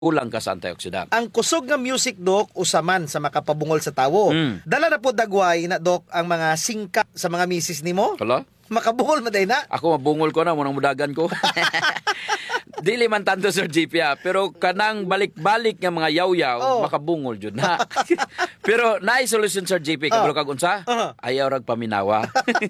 kulang ka sa antioxidant. Ang kusog nga music, Dok, usaman sa makapabungol sa tawo. Dala na po dagway na, Dok, ang mga singka sa mga misis nimo. Kala? Makabungol maday na. Ako mabungol ko na, munang mudagan ko. Dili man tanto, Sir JP, pero kanang balik-balik nga mga yaw-yaw, makabungol jud na. Pero naay solusyon, Sir JP, kabalo kag unsa? Ayaw rag paminawa.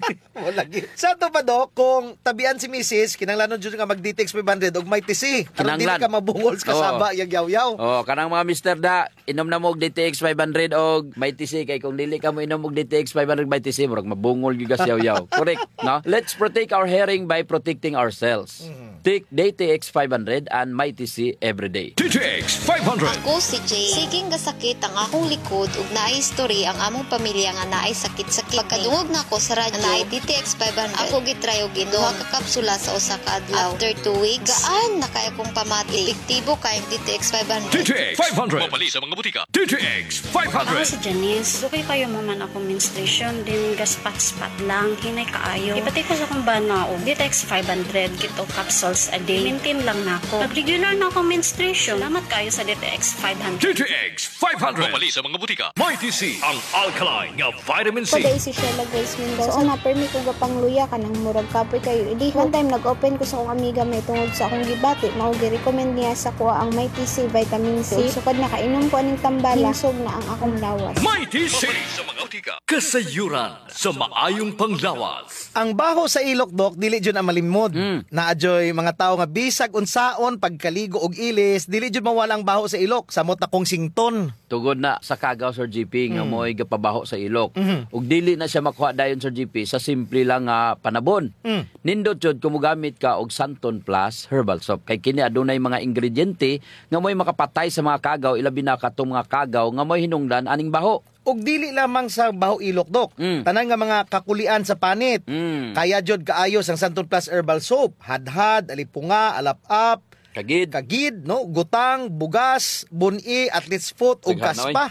Lagi. Sa to ba, Dok, kung tabian si Mrs., kinanglanon jud nga mag-DTX 500 og may TC. Aron dili ka mabungol sa kasaba yang yaw-yaw. Kanang mga mister da, inom na mo og DTX 500 og may TC, kay kung dili ka mo inom og DTX 500 may TC, murag mabungol gyud ka sa yaw-yaw. Correct, no? Let's protect our hearing by protecting ourselves. Take DTX 500 and my TC every day. DTX 500. Ako si Jay. Siging gasakit ang akong likod ug naay history ang among pamilya nga naay sakit-sakit. Pagkadungog na ako sa radyo naay DTX 500. Ako gitry og duha ka kapsula sa usa ka adlaw. After 2 weeks, gaan na kay akong pamati. Epektibo kay ang DTX 500. DTX 500. Mapali sa mga butika. DTX 500. Ako si Janice. Dukay kayo man akong menstruation. Din gaspat-spat lang. Hinay kaayo. Ipati ko sa kong banao. DTX 500. Kito capsules a day. Maintain lang na ako. Nag-regular na akong menstruation. Salamat kayo sa DTX 500. DTX 500. Mapali sa mga butika. My TC, ang alkaline nga vitamin C. Paday si Sheila Grace Mendoza. So, na-permit ko gapang luya ka ng murag kapoy kayo. Idi, one time nag-open ko sa akong amiga may tungod sa akong gibati. Mao-recommend niya sa kuha ang My TC vitamin C. Sukad nakainom ko aning tambala. Hinsog na ang akong lawas. My TC. Mapali sa mga butika. Kasayuran sa maayong panglawas. Ang baho sa ilok, Dok, dili jud ang malimod. Naajoy mga tao nga bisag unsaon pagkaligo og ilis, dili jud mawala ang baho sa ilok samot na kong sington. Tugod na sa kagaw, Sir GP, nga mo'y gapabaho sa ilok. Ug dili na siya makuha dayon, Sir GP, sa simple lang nga panabon. Nindot jud kung mogamit ka og Santon Plus herbal soap. Kay kini adunay mga ingrediente nga mo'y makapatay sa mga kagaw, ilabi na katong mga kagaw nga mo'y hinungdan aning baho. Og dili lamang sa baho ilok, Dok. Tanan nga mga kakulian sa panit. Kaya jud kaayos ang Santon Plus Herbal Soap. Hadhad, alipunga, alap-ap, kagid, no, gutang, bugas, buni, athlete's foot ug kaspa.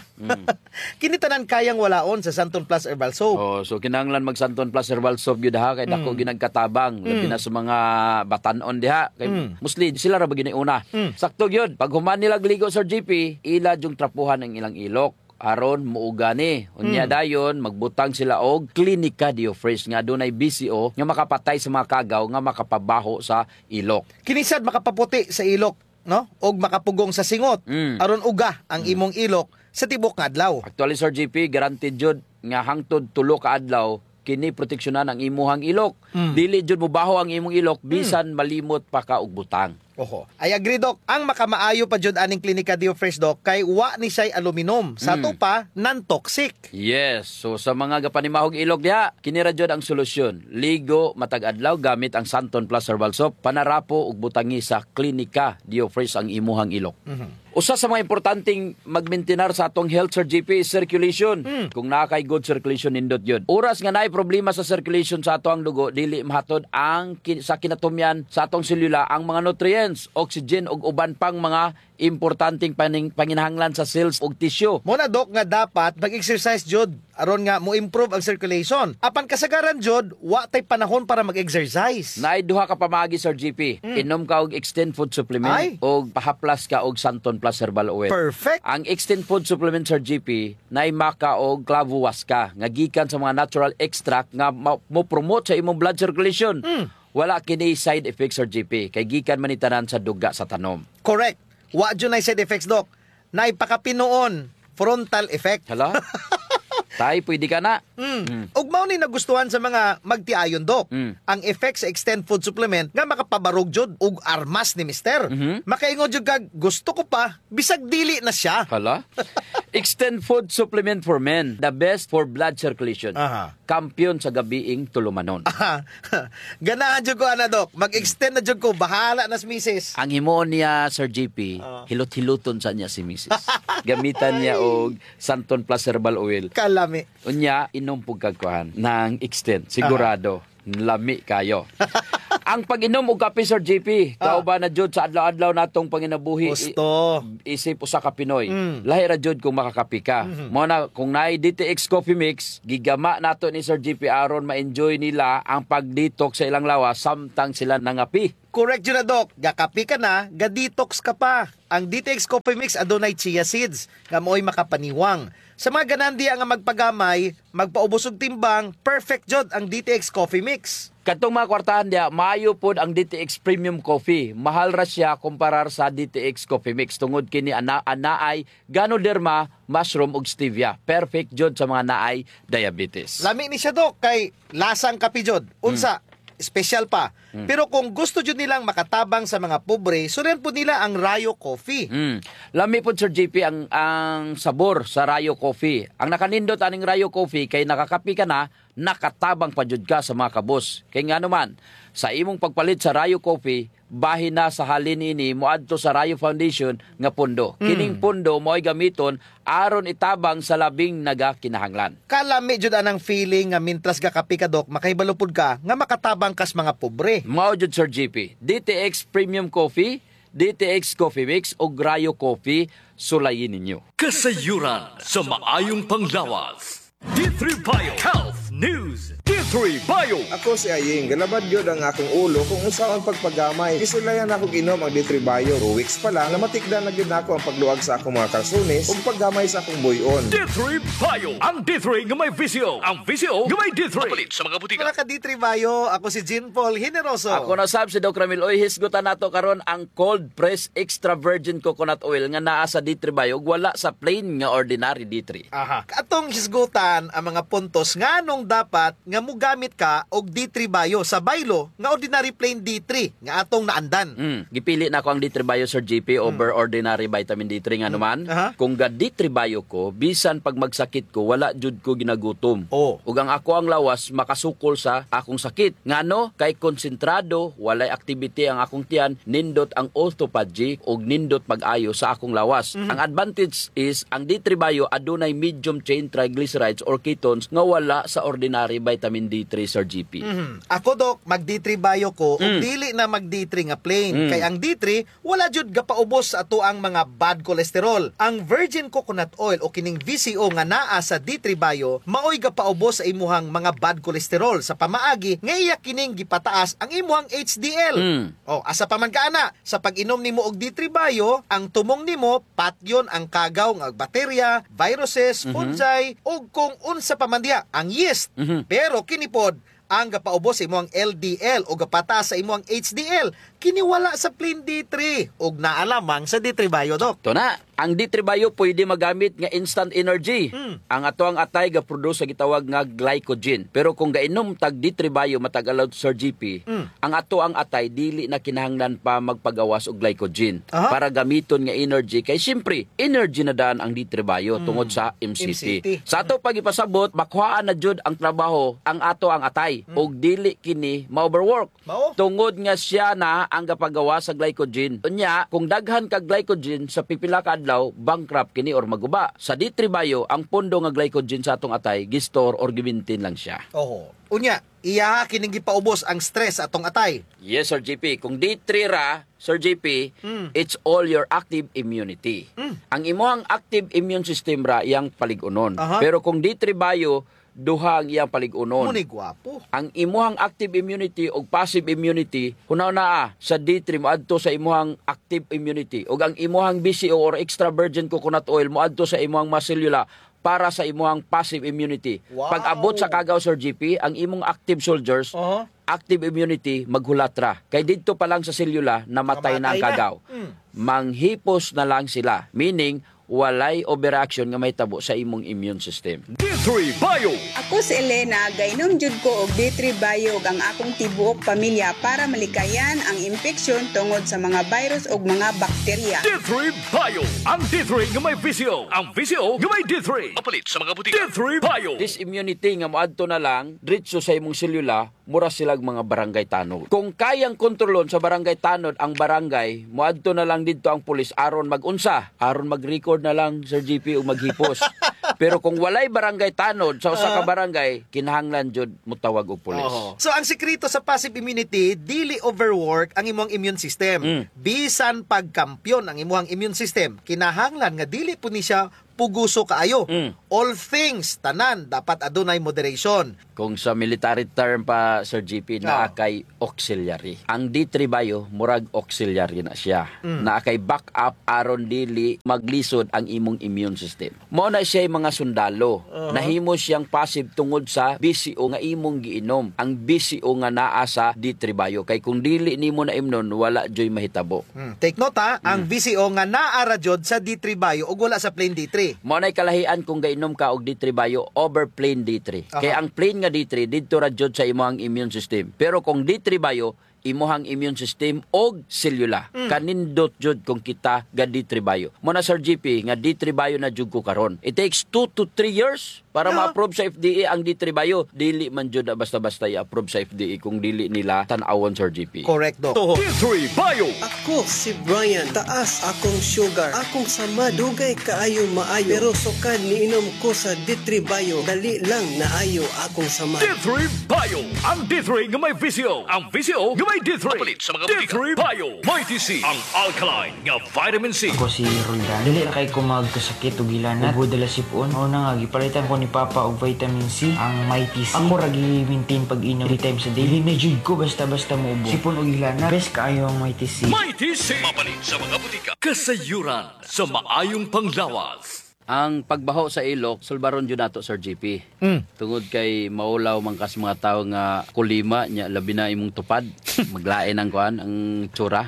Kini tanan kayang walaon sa Santon Plus Herbal Soap. So kinahanglan mag Santon Plus Herbal Soap gyud ha, kay dako ginagkatabang labi na sa mga batanon diha. Kay mostly sila ra ba giniuna. Sakto gyud. Pag human nila gligo, Sir GP, ila jung trapuhan ang ilang ilok. Aron muuga ni. Unya dayon magbutang sila og Clinica Diofresh nga dunay BCO nga makapatay sa mga kagaw nga makapabaho sa ilok. Kinisad makapaputi sa ilok, no? Og makapugong sa singot. Aron uga ang imong ilok sa tibok nga adlaw. Actually, Sir GP, guaranteed jud nga hangtod 3 ka adlaw kini proteksyonan ang imuhang ilok. Dili jud mobaho ang imong ilok bisan malimot pa ka og butang. Oho. I agree, Dok. Ang makamaayo pa jud aning Clinica Diofresh, Dok, kay wa ni say aluminum. Sa to pa, non-toxic. Yes. So sa mga gapanimahog ilok diha, kini ra jud ang solusyon. Ligo matag adlaw gamit ang Santon Plus Herbal Soap, panarapo ug butangi sa Clinica Diofresh ang imuhang ilok. Usa sa mga importanteng magmaintenar sa atong health, Sir GP, is circulation. Kung naa kay good circulation, nindot yun. Oras nga naay problema sa circulation sa atong dugo, dili mahatod ang sa kinatumyan sa atong selula ang mga nutrients, oxygen ug uban pang mga importanteng panginahanglan sa cells ug tissue. Muna, Dok, nga dapat mag-exercise jud aron nga mo improve ang circulation. Apan kasagaran jud, wa tay panahon para mag-exercise. Naay duha ka pamaagi, Sir GP. Inom ka og Extend Food Supplement og pahaplas ka og Santon Plus Herbal Oil. Perfect. Ang Extend Food Supplement, Sir GP, naay maka og clavuasca nga gikan sa mga natural extract nga mo promote sa imong blood circulation. Wala kini side effects, Sir GP, kay gikan man itanan sa duga sa tanom. Correct. Wa jud nay side effects, Dok. Nay pakapinoon frontal effect. Hala? Tay, pwede ka na. Ug mao ni nagustuhan sa mga magtiayon, Dok. Ang effect sa Extend Food Supplement nga makapabarog jud ug armas ni mister. Makaingon jud kag gusto ko pa bisag dili na siya. Hala? Extend Food Supplement for Men, the best for blood circulation. Kampiyon sa gabiing tulumanon. Ganahan jud ko ana, Dok. Mag-extend na jud ko, bahala na si Mrs. Ang himoon niya, Sir GP, hilot-hiluton sa niya si Mrs. Gamitan niya og Santon Plus Herbal Oil. Kalami. Unya, inom pug kagkuhan ng Extend. Sigurado, lami kayo. Ang pag-inom og kape, Sir JP, kauban na jud sa adlaw-adlaw natong panginabuhi. Gusto. Isip usa ka Pinoy. Lahi ra jud kung makakapi ka. Mao na kung naay DTX Coffee Mix, gigama nato ni Sir JP aron ma-enjoy nila ang pag-detox sa ilang lawas samtang sila nangapi. Correct yun na, Doc. Gakapi ka na, ga-detox ka pa. Ang DTX Coffee Mix adunay chia seeds, nga mo'y makapaniwang. Sa mga ganandi nga magpagamay, magpaubos og timbang, perfect jod ang DTX Coffee Mix. Katong mga kwartahan dia, maayo pod ang DTX Premium Coffee. Mahal ra siya kumparar sa DTX Coffee Mix. Tungod kini anaay Ganoderma, mushroom ug stevia. Perfect jod sa mga naay diabetes. Lami ni siya, Doc, kay lasang kapi jod. Unsa, special pa. Pero kung gusto jud nilang makatabang sa mga pobre, sunan po nila ang Rayo Coffee. Lami po Sir JP ang sabor sa Rayo Coffee. Ang nakanindot aning Rayo Coffee kay nakakapi ka na, nakatabang pa jud ka sa mga kabos. Kay nga naman, sa imong pagpalit sa Rayo Coffee, bahin na sa halin ini moadto sa Rayo Foundation nga pundo. Kining pundo mo'y gamiton aron itabang sa labing nagakinahanglan. Kalami jud anang feeling nga mintras gakapi ka, Doc, makaibalupod ka nga makatabang kas mga pobre. Mao jud Sir JP, DTX Premium Coffee, DTX Coffee Mix o Rayo Coffee, sulayin ninyo. Kasayuran sa maayong panglawas. D3 Bio Health News. D3 Bio. Ako si Aying, galabad yun ang akong ulo kung usaon pagpagamay. Kisulayan akong inom ang D3 Bio. 2 weeks pa lang, namatikdan na yun ako ang pagluwag sa akong mga kalsunis ug paggamay sa akong buyon. D3 Bio. Ang D3 nga may visio. Ang visio nga may D3. Mapalit sa mga butika. Mga ka D3 Bio, ako si Jean Paul Generoso. Ako na sab si Doc Ramil. Oy, hisgutan nato karon ang cold press extra virgin coconut oil nga naa sa D3 Bio ug wala sa plain nga ordinary D3. Aha. Atong hisgutan ang mga puntos nga nung dapat nga mugamit ka og D3 Bio sa baylo nga ordinary plain D3 nga atong naandan. Gipili na ko ang D3 Bio Sir JP over ordinary vitamin D3 nga naman. Kung ga D3 Bio ko, bisan pag magsakit ko, wala jud ko ginagutom. Ug ang ako ang lawas makasukol sa akong sakit. Ngano? Kay konsentrado, walay activity ang akong tiyan, nindot ang autophagy ug nindot pag-ayo sa akong lawas. Ang advantage is ang D3 Bio adunay medium chain triglycerides or ketones nga wala sa ordinary vitamin D3 Sir GP. Ako, Doc, mag D3 Bio ko ug dili na mag D3 nga plain. Kay ang D3 wala jud gapaubos sa ato ang mga bad cholesterol. Ang virgin coconut oil o kining VCO nga naa sa D3 Bio maoy gapaubos sa imuhang mga bad cholesterol sa pamaagi nga iya kining gipataas ang imuhang HDL. Asa pa man kaana sa pag-inom nimo og D3 Bio, ang tumong nimo patyon ang kagaw nga bakterya, viruses, fungi ug kung unsa pa man diha ang yeast. Pero kinipod ang gapaubos sa imong LDL o gapataas sa imong HDL kiniwala sa plain D3 ug naa lamang sa D3 Bio, Doc. To na, ang D3 Bio pwede magamit nga instant energy. Ang ato ang atay ga-produce sa gitawag nga glycogen. Pero kung gainom tag D3 Bio matag alaw Sir GP, ang ato ang atay dili na kinahanglan pa magpagawas og glycogen para gamiton nga energy kay siyempre energy na daan ang D3 Bio tungod sa MCT. Sa ato pagipasabot, makuhaan na jud ang trabaho ang ato ang atay ug dili kini ma-overwork. Tungod nga siya na ang gapagawa sa glycogen. Unya, kung daghan ka glycogen sa pipila ka adlaw, bankrupt kini or maguba. Sa D3 Bio, ang pondo nga glycogen sa atong atay, gistor or gimintin lang siya. Unya, iya kining gipaubos ang stress atong atay. Yes, Sir JP. Kung D3 ra, Sir JP, it's all your active immunity. Ang imuhang active immune system ra iyang paligunon. Pero kung D3 Bio, duha ang iyang paligunon. Muni gwapo. Ang imuhang active immunity o passive immunity, hunaw na sa D3 moadto sa imuhang active immunity. O ang imuhang BCO or extra virgin coconut oil moadto sa imuhang maselula para sa imuhang passive immunity. Pag abot sa kagaw Sir GP, ang imong active soldiers, active immunity maghulatra. Kay didto pa lang sa selula namatay na ang kagaw. Manghipos na lang sila. Meaning, walay overreaction nga may tabo sa imong immune system. D3 Bio. Ako si Elena, gainom jud ko og D3 Bio ug ang akong tibuok pamilya para malikayan ang infeksyon tungod sa mga virus ug mga bakterya. D3 Bio. Ang D3 nga may visio. Ang visio nga may D3. Mapalit sa mga butika. D3 Bio. This immunity nga moadto na lang diretso sa imong selula, mura silag mga barangay tanod. Kung kayang kontrolon sa barangay tanod ang barangay, moadto na lang didto ang pulis aron magunsa, aron mag-record na lang Sir GP o maghipos. Pero kung walay barangay tanod sa usa ka barangay, kinahanglan jud mutawag og pulis. So ang sekreto sa passive immunity, dili overwork ang imong immune system. Bisan pagkampyon ang imong immune system, kinahanglan nga dili po ni siya puguso kaayo. All things tanan dapat adunay moderation. Kung sa military term pa, Sir GP, naa kay auxiliary. Ang D3 Bio, murag auxiliary na siya. Naa kay backup aron dili maglisod ang imong immune system. Mao na siya mga sundalo. Nahimo siyang passive tungod sa BCO nga imong giinom. Ang BCO nga naa sa D3 Bio. Kay kung dili nimo na imnon, wala joy mahitabo. Take note ha, ang BCO nga naa ra jud sa D3 Bio ug wala sa plain D3. Mao nay kalahian kung gainom ka og D3 Bio over plain D3. Kaya ang plain nga D3 didto ra jud sa imong immune system. Pero kung D3 Bio imuhang immune system og selula. Kanindot jud kung kita ga D3 Bio. Mo na Sir GP nga D3 Bio na jud ko karon. It takes 2 to 3 years para ma-approve sa FDA ang D3 Bio. Dili man jud basta-basta i-approve sa FDA kung dili nila tan-awon Sir GP. Correct, Doc. D3 Bio. Ako si Brian, taas akong sugar, akong sama, dugay kaayo maayo, pero sukad niinom ko sa D3 Bio, dali lang naayo akong sama. D3 Bio. Ang D3 nga may VCO. Ang VCO nga may D3. Papalit sa mga D3 Bio. May TC. Ang alkaline nga vitamin C. Ako si Roldan. Dili na kay ko magkasakit o gilanat. Ubo dala sipon. O na nga, gipalitan ko ni Papa og vitamin C. Ang Mighty C. Ako ragi maintain pag-inom 3 times a day. Dili na jud ko basta-basta mo ubo. Sipon o gilanat. Best kaayo ang Mighty C. Mighty C. Papalit sa mga butika. Kasayuran sa maayong panglawas. Ang pagbaho sa ilok, sulbaron jud nato Sir GP. Tungod kay maulaw man kas mga tawo nga kulima nya labi na imong tupad, maglain ang kuan ang tsura.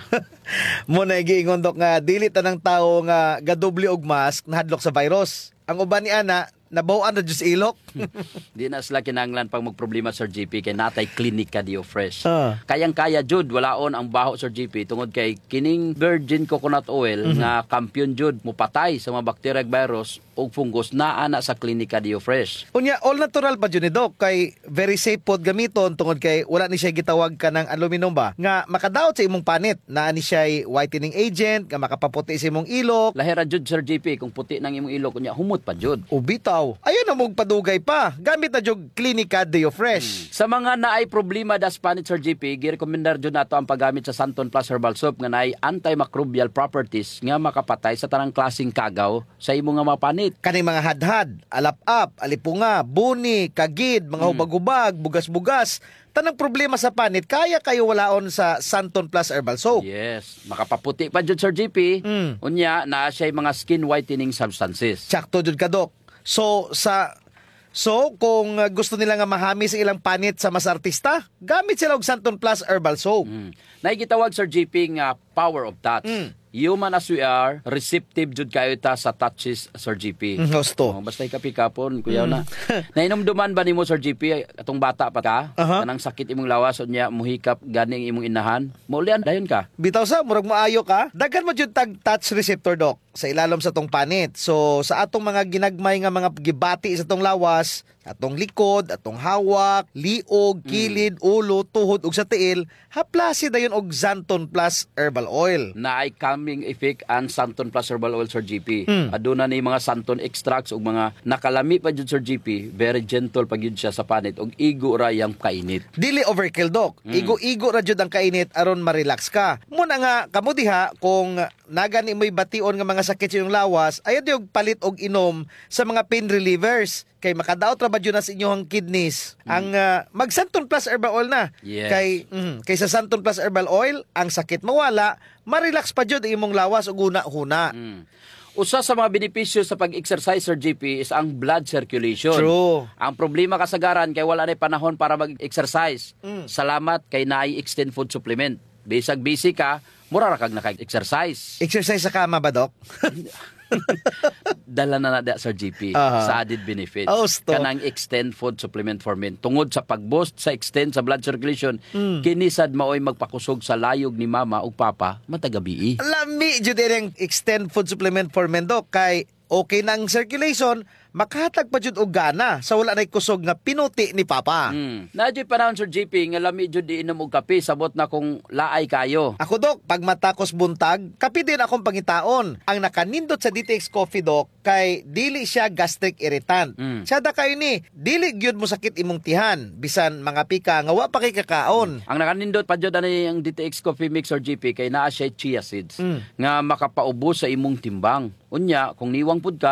Mo na giingon Doc nga dili tanang tawo nga gadoble og mask nahadlok sa virus. Ang uban ni ana nabawan na jud sa ilok. Di na sila kinahanglan pag magproblema Sir GP kay natay klinika Dio Fresh. Kayang-kaya jud walaon ang baho Sir GP tungod kay kining virgin coconut oil nga kampiyon jud mupatay sa mga bacteria ug virus ug fungus naa na sa klinika Dio Fresh. Unya all natural pa jud ni Doc kay very safe pod gamiton tungod kay wala ni siya gitawag ka ng aluminum ba nga makadaot sa imong panit. Naa ni siya whitening agent nga makapaputi sa imong ilok. Lahira jud Sir GP kung puti nang imong ilok unya humot pa jud. Ubitaw. Ayun na mong padugay pa. Gamit na jud klinika Dio Fresh. Sa mga naay problema das panit Sir GP, girekomendar jud nato ang paggamit sa Santon Plus Herbal Soap nga naay antimicrobial properties nga makapatay sa tanang klaseng kagaw sa imong nga mapanit. Kaning mga hadhad, alap-ap, alipunga, buni, kagid, mga hubag-hubag, bugas-bugas, tanang problema sa panit, kaya kayo walaon sa Santon Plus Herbal Soap. Yes, makapaputi pa jud Sir GP. Unya naa siya mga skin whitening substances. Sakto jud ka Doc. So kung gusto nila nga mahami sa ilang panit sa mas artista, gamit sila og Santon Plus Herbal Soap. Naigitawag Sir GP nga power of touch. Human as we are, receptive jud kayo ta sa touches Sir GP. Gusto. Basta ikapikapon, kuya na. Nainomduman ba nimo Sir GP atong bata pa ka? Kanang sakit imong lawas unya muhikap gani imong inahan. Maulian dayon ka. Bitaw sa murag maayo ka. Daghan mo jud tag touch receptor Doc sa ilalom sa tong panit. So sa atong mga ginagmay nga mga gibati sa tong lawas, atong likod, atong hawak, liog, kilid, ulo, tuhod ug sa tiil, haplasi dayon og Santon Plus Herbal Oil. Naay calming effect ang Santon Plus Herbal Oil Sir GP. Aduna ni mga Santon extracts ug mga nakalami pa jud Sir GP, very gentle pa gyud siya sa panit ug igo ra yang kainit. Dili overkill Doc. Igo-igo ra jud ang kainit aron ma-relax ka. Muna nga kamo diha kung nagani mo'y bation nga mga sakit sa iyong lawas, ayaw diog palit og inom sa mga pain relievers kay makadaot ra ba jud sa inyong kidneys. Ang mag Santon Plus Herbal Oil na. Yes. Kay sa Santon Plus Herbal Oil, ang sakit mawala, ma-relax pa jud imong lawas ug una-huna. Usa sa mga benepisyo sa pag-exercise Sir GP is ang blood circulation. True. Ang problema kasagaran kay wala na panahon para mag-exercise. Salamat kay naay extend food supplement. Bisag busy ka, mura ra kag naka-exercise. Exercise sa kama ba Doc? Dala na da Sir GP sa added benefits. Kanang extend food supplement for men. Tungod sa pag-boost sa extend sa blood circulation, kinisad maoy magpakusog sa layog ni mama ug papa matagabi. Lami jud ang extend food supplement for men Doc kay okay na ang circulation, makahatag pa jud og gana sa wala nay kusog nga pinuti ni papa. Nadyo panahon Sir GP nga lami jud iinom og kape sabot na kung laay kayo. Ako Doc, pag matakos buntag, kape din akong pangitaon. Ang nakanindot sa DTX Coffee Doc kay dili siya gastric irritant. Sada kayo ni, dili gyud mo sakit imong tihan bisan mga pika nga wa pa kay kakaon. Ang nakanindot pa jud ani ang DTX Coffee Mix Sir GP kay naa siya chia seeds nga makapaubos sa imong timbang. Unya, kung niwang pud ka,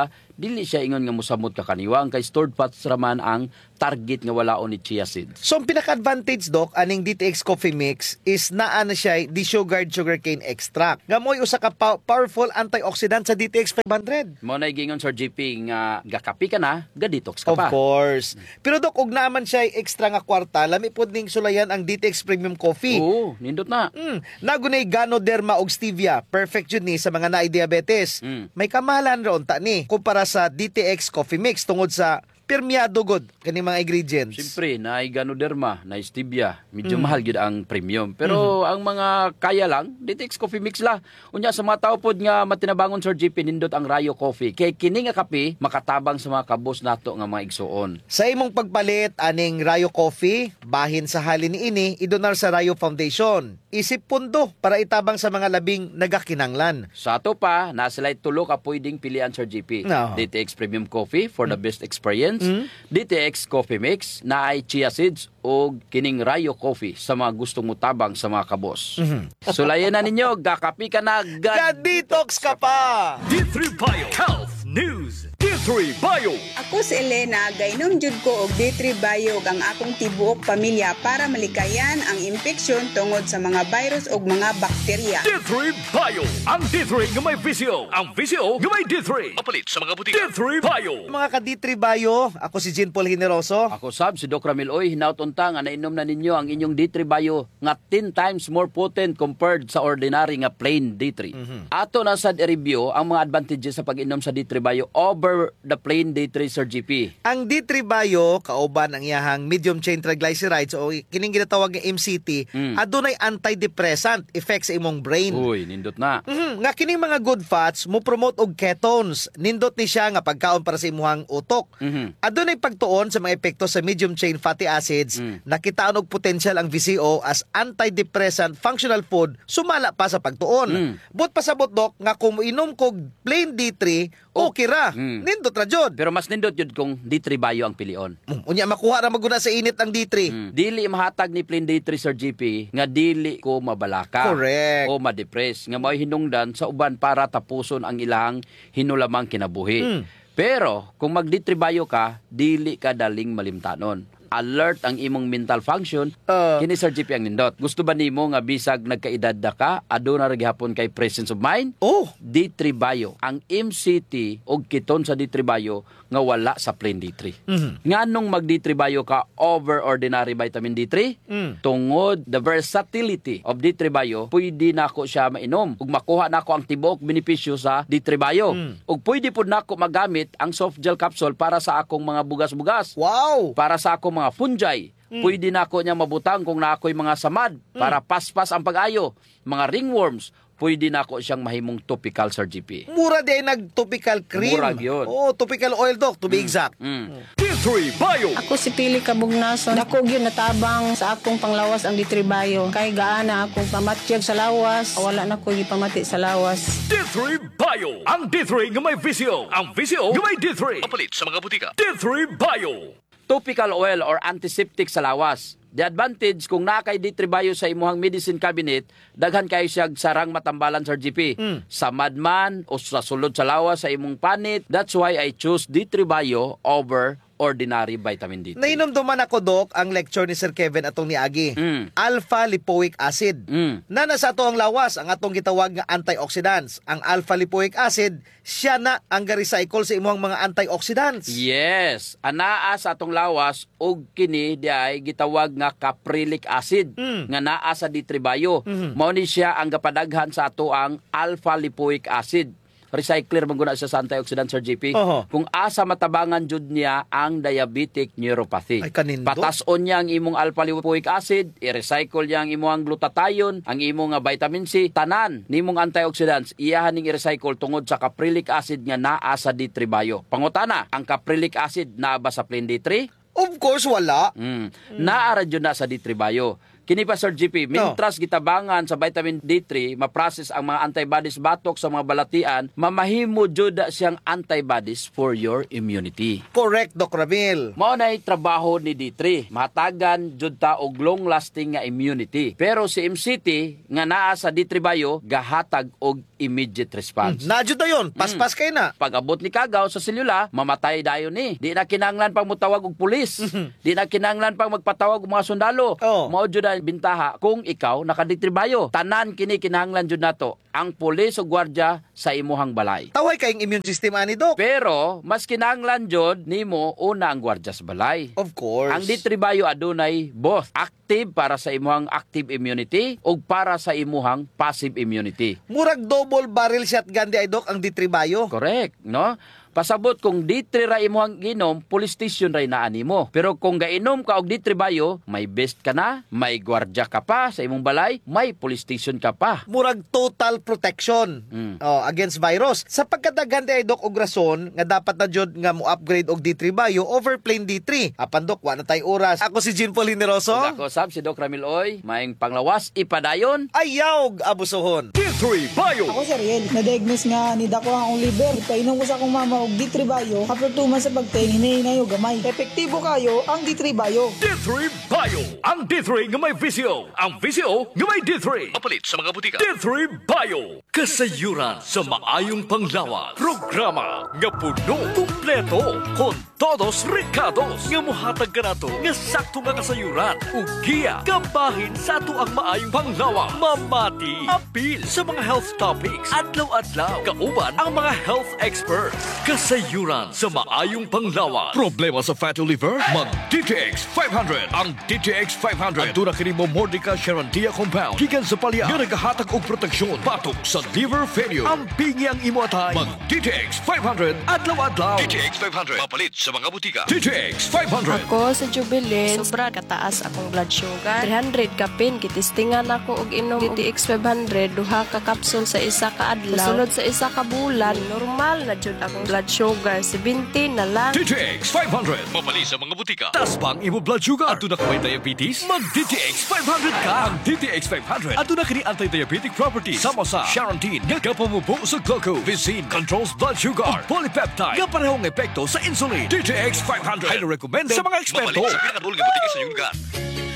dili siya ingon nga mosamot ka kaniwang kay stored fats raman ang target nga walaon ni chia seeds. So, ang pinaka-advantage, Doc, aning DTX Coffee Mix is naa na siya desugared sugarcane extract. Nga mo'y usa ka powerful antioxidant sa DTX 500. Mo na gingon Sir GP nga gakapi ka na, ga-detox ka Of pa. course. Pero Doc, ug naaman siya extra nga kwarta, lami pod ning sulayan ang DTX Premium Coffee. Oo, nindot na. Nagunay Ganoderma og stevia. Perfect yun ni sa mga naay diabetes. May kamahalan ron ta ni kumpara sa DTX Coffee Mix tungod sa permeado god kani mga ingredients. Siyempre, na Ganoderma, na stevia, medyo mahal gyud ang premium. Pero ang mga kaya lang, DTX Coffee Mix la. Unya sa mga tao pod nga matinabangon Sir GP nindot ang Rayo Coffee. Kay kini nga kape makatabang sa mga kabos nato nga mga igsuon. Sa imong pagpalit aning Rayo Coffee, bahin sa halin niini idonar sa Rayo Foundation. Isip pundo para itabang sa mga labing nagakinanglan. Sa ato pa, nasilay tulo ka pwedeng pilian Sir GP. No. DTX Premium Coffee for the best experience. DTX Coffee Mix na ay chia seeds o kining Rayo Coffee sa mga gustong mutabang sa mga kabos. Sulayan na ninyo, gakapi ka na, Ga-detox ka pa! D3 Bio Health News. D3 Bio. Ako si Elena, gainom jud ko og D3 Bio ang akong tibuok pamilya para malikayan ang infeksyon tungod sa mga virus ug mga bakterya. D3 Bio. Ang D3 nga may visyo. Ang visyo nga may D3. Mapalit sa mga butika. D3 Bio. Mga ka-D3 Bio, ako si Jean Paul Generoso. Ako sab, si Doc Ramil Oy, hinautunta nga nainom na ninyo ang inyong D3 Bio nga 10 times more potent compared sa ordinary nga plain D3. Ato na sad i-review ang mga advantages sa pag-inom sa D3 Bio over the plain D3 Sir GP. Ang D3 Bio, kauban ang iyahang medium chain triglycerides o kining ginatawag nga MCT, adunay antidepressant effect sa imong brain. Uy, nindot na. Nga kining mga good fats mo promote og ketones. Nindot ni siya nga pagkaon para sa imuhang utok. Adunay pagtuon sa mga epekto sa medium chain fatty acids. Nakitaan og potential ang VCO as antidepressant functional food sumala pa sa pagtuon. But pasabot Doc nga kung inom kog plain D3 okay ra. Nindot ra jud. Pero mas nindot yun kung D3 Bio ang pilion. Unya makuha ra maguna sa init ang D3. Dili mahatag ni plain D3 Sir GP nga dili ko mabalaka. Correct. O ma-depress nga may hinungdan sa uban para tapuson ang ilang hinulamang kinabuhi. Pero kung mag D3 Bio ka, dili ka daling malimtanon. Alert ang imong mental function, kini Sir GP ang nindot. Gusto ba nimo nga bisag nagkaedad na ka, aduna ra gihapon kay presence of mind? D3 Bio. Ang MCT og keton sa D3 Bio nga wala sa plain D3. Nganong mag D3 Bio ka over ordinary vitamin D3? Tungod the versatility of D3 Bio, pwede nako siya mainom ug makuha nako ang tibuok benepisyo sa D3 Bio. Ug pwede pud nako magamit ang soft gel capsule para sa akong mga bugas-bugas. Wow! Para sa akong mga fungi. Pwede nako niya mabutang kung naakoy mga samad para paspas ang pag-ayo. Mga ringworms, pwede nako siyang mahimong topical Sir GP. Mura din nag-topical cream. Mura yun. Topical oil Doc to be exact. D3 Bio. Ako si Pili Kabugnason. Dako gyud natabang sa akong panglawas ang D3 Bio. Kay gaana akong pamatyag sa lawas. Wala na ko gipamati sa lawas. D3 Bio. Ang D3 nga may visyo. Ang visyo nga may D3. Mapalit sa mga butika. D3 Bio. Topical oil or antiseptic sa lawas. The advantage kung nakay D3 Bio sa imuhang medicine cabinet, daghan kayo siyag sarang matambalan Sir GP. Sa madman o sa sulod sa lawas sa imong panit, that's why I choose D3 Bio over ordinary vitamin D3. Nainomduman ako Doc ang lecture ni Sir Kevin atong niagi. Alpha lipoic acid. Na nasa ato ang lawas ang atong gitawag nga antioxidants. Ang alpha lipoic acid siya na ang ga-recycle sa imuhang mga antioxidants. Yes, anaa sa atong lawas og kini diay gitawag nga caprylic acid nga naa sa D3 Bio. Mao ni siya ang gapadaghan sa ato ang alpha lipoic acid. Recycler maguna siya sa antioxidant Sir GP. Kung asa matabangan jud niya ang diabetic neuropathy. Ay, kanindo. Patason niya ang imong alpha lipoic acid, i-recycle niya ang imong glutathione, ang imong vitamin C, tanan nimong antioxidants iyahan ning i-recycle tungod sa caprylic acid nga naa sa D3 Bio. Pangutana, ang caprylic acid naa ba sa plain D3? Of course wala. Naara jud na sa D3 Bio. Kini pa Sir GP, mintras gitabangan sa vitamin D3, ma-process ang mga antibodies batok sa mga balatian, mamahimo jud siyang antibodies for your immunity. Correct, Doc Ramil. Mao nay trabaho ni D3. Matagan jud ta og long-lasting nga immunity. Pero si MCT nga naa sa D3 Bio gahatag og immediate response. Najud na yun. Paspas kay na. Pag abot ni kagaw sa selula, mamatay dayon ni. Di na kinahanglan pang mutawag og pulis. Di na kinahanglan pang magpatawag og mga sundalo. Mao jud ang bintaha kung ikaw nakaditribayo. Tanan kini kinahanglan jud nato ang pulis o gwardiya sa imuhang balay. Taway kayong immune system ani, Doc. Pero mas kinahanglan jud nimo una ang gwardiya sa balay. Of course. Ang D3 adunay both active para sa imuhang active immunity ug para sa imuhang passive immunity. Murag double barrel shotgun di ay, Doc, ang D3 Bio. Correct, no? Pasabot kung D3 ra imuhang ginom, police station ra inaani mo. Pero kung gainom ka og D3 Bio, may best ka na, may gwardiya ka pa sa imong balay, may police station ka pa. Murag total protection against virus. Sa pagkadaghan di ay, Doc, og rason nga dapat na jud nga mo upgrade og D3 Bio over plain D3. Apan, Doc, wa na tay oras. Ako si Jean Paul Generoso. Ug ako sab si Doc Ramil Oy, maing panglawas ipadayon. Ayaw abusohon. D3 Bio. Ako si Ariel, na-diagnose nga ni Dako ang liver. Ipainom ko sa akong mama og D3 Bio. After 2 months sa pagtingin, hinayo gamay. Epektibo kayo ang D3 Bio. D3 Bio. Ang D3 nga may visyo. Ang visyo nga may D3. Mapalit sa mga butika. D3 Bio. Kasayuran sa maayong panglawas. Programa nga puno, kumpleto, con todos ricados. Nga muhatag ka na to nga sakto nga kasayuran. Ugiya, kabahin sa ato ang maayong panglawas. Mamati, apil sa mga health topics. Adlaw-adlaw, kauban ang mga health experts. Kasayuran sa maayong panglawas. Problema sa fatty liver? Mag DTX 500. Ang DTX 500 aduna kini mo Mordica Charantia compound. Gikan sa palya nga nagahatag og proteksyon batok sa liver failure. Ang pingi ang imo atay. Mag DTX 500 adlaw-adlaw. DTX 500 mapalit sa mga butika. DTX 500. Ako sa Jubilee, sobra kataas akong blood sugar. 300 kapin, kitistingan ako og inom DTX 500, duha ka kapsul sa isa ka adlaw. Sulod sa isa ka bulan, normal na jud akong blood sugar, 17 na lang. DTX 500 mapalit sa mga butika. Tas pang imo blood sugar. Ato na ka may diabetes? Mag DTX 500 ka. Ang DTX 500 ato na kini anti-diabetic properties. Sama sa Charantin, nga kapamubo sa glucose. Visin controls blood sugar. Polypeptide, nga parehong epekto sa insulin. DTX 500 highly recommended sa mga eksperto. Mapalit sa pinakadulong butika sa iyong lugar.